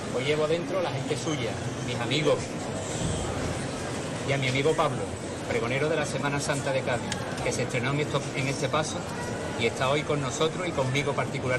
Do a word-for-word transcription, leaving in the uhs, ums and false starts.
Hoy llevo dentro la gente suya, mis amigos, y a mi amigo Pablo, pregonero de la Semana Santa de Cádiz, que se estrenó en, esto, en este paso y está hoy con nosotros y conmigo particularmente.